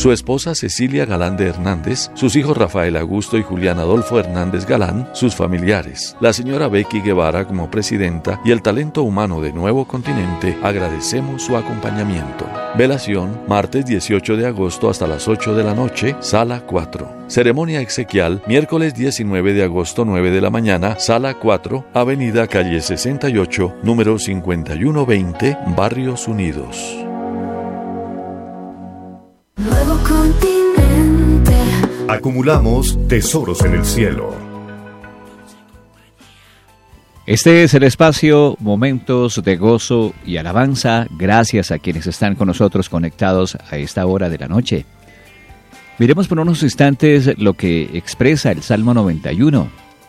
su esposa Cecilia Galán de Hernández, sus hijos Rafael Augusto y Julián Adolfo Hernández Galán, sus familiares, la señora Becky Guevara como presidenta y el talento humano de Nuevo Continente, agradecemos su acompañamiento. Velación, martes 18 de agosto hasta las 8 de la noche, sala 4. Ceremonia exequial, miércoles 19 de agosto 9 de la mañana, sala 4, avenida calle 68, número 5120, Barrios Unidos. Nuevo Continente. Acumulamos tesoros en el cielo. Este es el espacio Momentos de Gozo y Alabanza, gracias a quienes están con nosotros conectados a esta hora de la noche. Miremos por unos instantes lo que expresa el Salmo 91.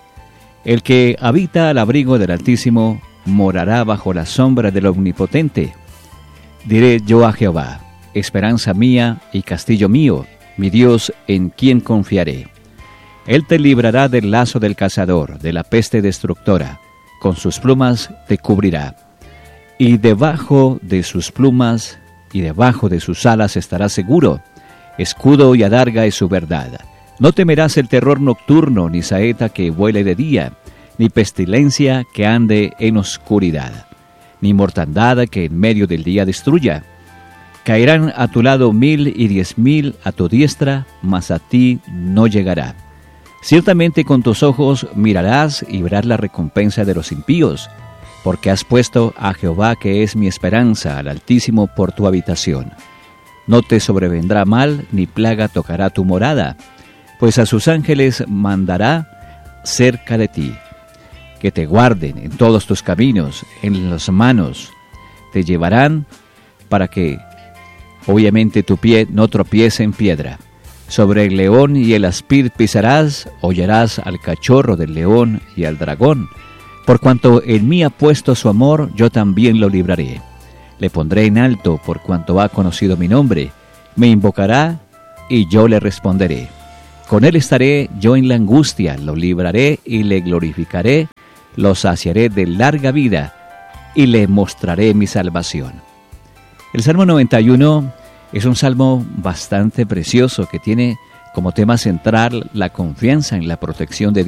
El que habita al abrigo del Altísimo morará bajo la sombra del Omnipotente. Diré yo a Jehová, esperanza mía y castillo mío, mi Dios en quien confiaré. Él te librará del lazo del cazador, de la peste destructora. Con sus plumas te cubrirá, y debajo de sus plumas y debajo de sus alas estarás seguro. Escudo y adarga es su verdad. No temerás el terror nocturno, ni saeta que vuele de día, ni pestilencia que ande en oscuridad, ni mortandad que en medio del día destruya. Caerán a tu lado 1000 y 10,000 a tu diestra, mas a ti no llegará. Ciertamente con tus ojos mirarás y verás la recompensa de los impíos, porque has puesto a Jehová, que es mi esperanza, al Altísimo por tu habitación. No te sobrevendrá mal, ni plaga tocará tu morada, pues a sus ángeles mandará cerca de ti, que te guarden en todos tus caminos, en las manos te llevarán, para que obviamente tu pie no tropiece en piedra. Sobre el león y el aspid pisarás, hollarás al cachorro del león y al dragón. Por cuanto en mí ha puesto su amor, yo también lo libraré. Le pondré en alto por cuanto ha conocido mi nombre. Me invocará y yo le responderé. Con él estaré yo en la angustia, lo libraré y le glorificaré. Lo saciaré de larga vida y le mostraré mi salvación. El Salmo 91 es un salmo bastante precioso que tiene como tema central la confianza en la protección de Dios.